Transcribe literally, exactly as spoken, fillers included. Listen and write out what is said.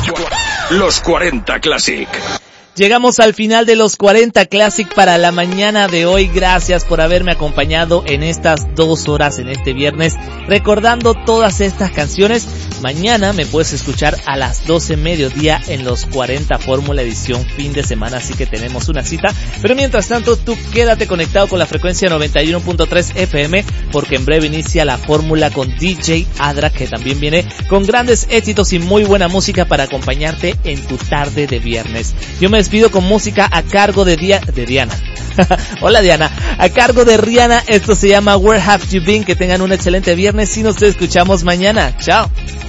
Los cuarenta Classic. Llegamos al final de los cuarenta Classic para la mañana de hoy. Gracias por haberme acompañado en estas dos horas en este viernes, recordando todas estas canciones. Mañana me puedes escuchar a las doce mediodía en los cuarenta Fórmula edición fin de semana, así que tenemos una cita. Pero mientras tanto, tú quédate conectado con la frecuencia noventa y uno punto tres F M, porque en breve inicia la Fórmula con D J Adra, que también viene con grandes éxitos y muy buena música para acompañarte en tu tarde de viernes. Yo me despido con música a cargo de, Dia- de Diana. Hola Diana, a cargo de Rihanna. Esto se llama Where Have You Been. Que tengan un excelente viernes y nos escuchamos mañana. Chao.